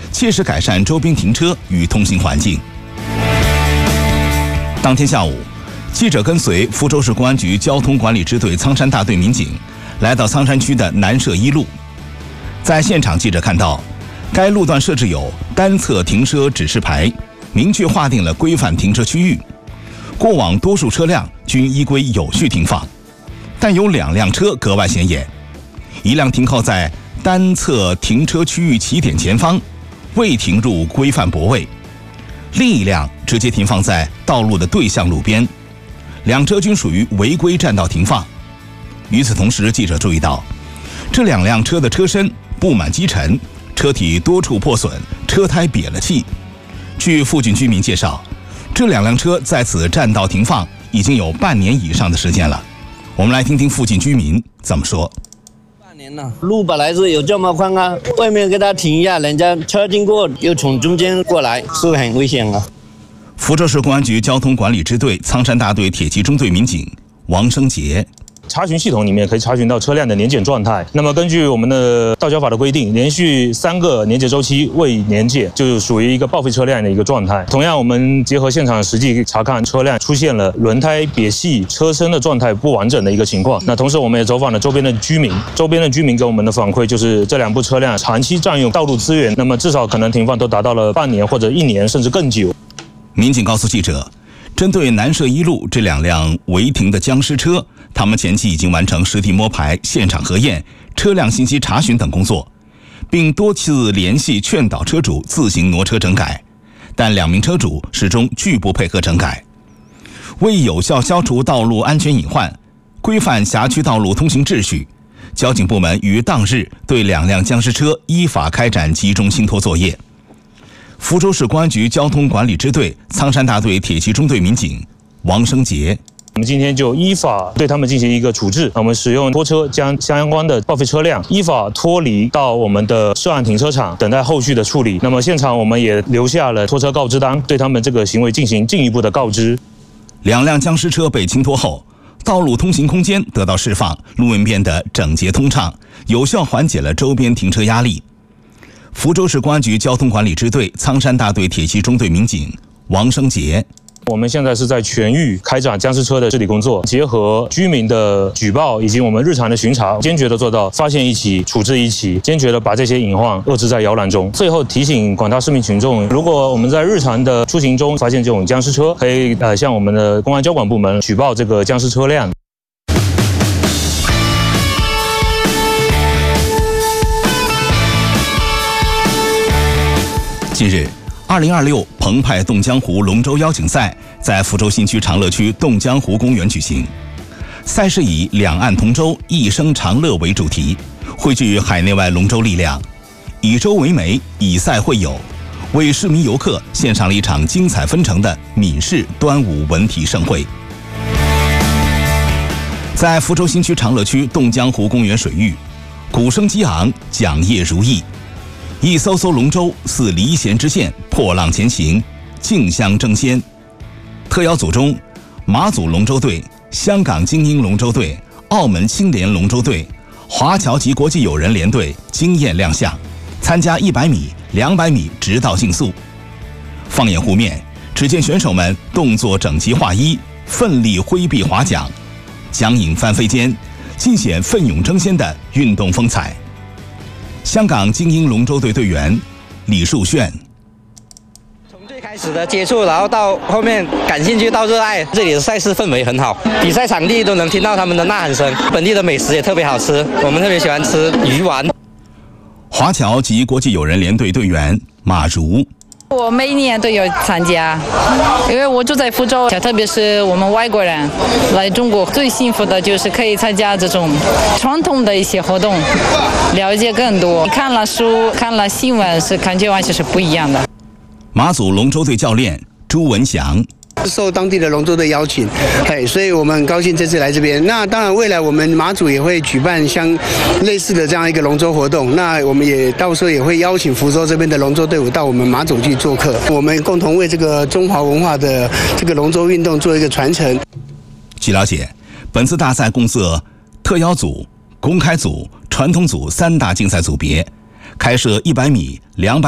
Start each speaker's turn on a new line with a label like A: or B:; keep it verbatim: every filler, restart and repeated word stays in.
A: 切实改善周边停车与通行环境。当天下午，记者跟随福州市公安局交通管理支队苍山大队民警来到苍山区的南社一路。在现场，记者看到该路段设置有单侧停车指示牌，明确划定了规范停车区域。过往多数车辆均依规有序停放，但有两辆车格外显眼，一辆停靠在单侧停车区域起点前方，未停入规范泊位；另一辆直接停放在道路的对向路边，两车均属于违规占道停放。与此同时，记者注意到，这两辆车的车身布满积尘，车体多处破损，车胎瘪了气。据附近居民介绍，这两辆车在此占道停放已经有半年以上的时间了。我们来听听附近居民怎么说。
B: 半年了，路本来是有这么宽啊，外面给他停一下，人家车经过又从中间过来，是不是很危险啊？
A: 福州市公安局交通管理支队苍山大队铁骑中队民警王生杰。
C: 查询系统里面可以查询到车辆的年检状态。那么根据我们的道交法的规定，连续三个年检周期未年检，就属于一个报废车辆的一个状态。同样，我们结合现场实际查看，车辆出现了轮胎瘪细、车身的状态不完整的一个情况。那同时，我们也走访了周边的居民，周边的居民给我们的反馈就是这两部车辆长期占用道路资源，那么至少可能停放都达到了半年或者一年，甚至更久。
A: 民警告诉记者，针对南社一路这两辆违停的僵尸车，他们前期已经完成实地摸排、现场核验、车辆信息查询等工作，并多次联系劝导车主自行挪车整改，但两名车主始终拒不配合整改。为有效消除道路安全隐患，规范辖区道路通行秩序，交警部门于当日对两辆僵尸车依法开展集中清拖作业。福州市公安局交通管理支队苍山大队铁骑中队民警王生杰。
C: 我们今天就依法对他们进行一个处置，我们使用拖车将相关的报废车辆依法脱离到我们的涉案停车场，等待后续的处理。那么现场我们也留下了拖车告知单，对他们这个行为进行进一步的告知。
A: 两辆僵尸车被清拖后，道路通行空间得到释放，路面变得整洁通畅，有效缓解了周边停车压力。福州市公安局交通管理支队苍山大队铁骑中队民警王生杰。
C: 我们现在是在全域开展僵尸车的治理工作，结合居民的举报以及我们日常的巡查，坚决的做到发现一起处置一起，坚决的把这些隐患遏制在摇篮中。最后提醒广大市民群众，如果我们在日常的出行中发现这种僵尸车，可以呃向我们的公安交管部门举报这个僵尸车辆。
A: 近日，二零二六澎湃动江湖龙舟邀请赛在福州新区长乐区动江湖公园举行。赛事以两岸同舟，一生长乐为主题，汇聚海内外龙舟力量，以舟为媒，以赛会友，为市民游客献上了一场精彩纷呈的闽式端午文体盛会。在福州新区长乐区动江湖公园水域，鼓声激昂，桨叶如意。一艘艘龙舟似离弦之线，破浪前行，竞相争先。特邀组中，马祖龙舟队、香港精英龙舟队、澳门青联龙舟队、华侨及国际友人联队惊艳亮相，参加一百米、两百米直道竞速。放眼湖面，只见选手们动作整齐划一，奋力挥臂划桨，桨影翻飞间，尽显奋勇争先的运动风采。香港精英龙舟队队员李树炫。
D: 从最开始的接触，然后到后面感兴趣到热爱，这里的赛事氛围很好，比赛场地都能听到他们的呐喊声，本地的美食也特别好吃，我们特别喜欢吃鱼丸。
A: 华侨及国际友人联队队员马如。
E: 我每年都有参加，因为我住在福州，特别是我们外国人来中国，最幸福的就是可以参加这种传统的一些活动，了解更多。看了书，看了新闻，是感觉完全是不一样的。
A: 马祖龙舟队教练朱文祥。
F: 受当地的龙舟队邀请，嘿，所以我们很高兴这次来这边。那当然，未来我们马祖也会举办相类似的这样一个龙舟活动。那我们也到时候也会邀请福州这边的龙舟队伍到我们马祖去做客，我们共同为这个中华文化的这个龙舟运动做一个传承。
A: 据了解，本次大赛共设特邀组、公开组、传统组三大竞赛组别，开设一百米、两百。